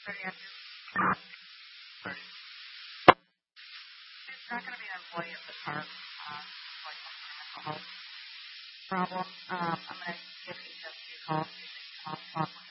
It's not going to be an employee of the park. Like mental health problem. I'm going to give HSC a call, see if they can talk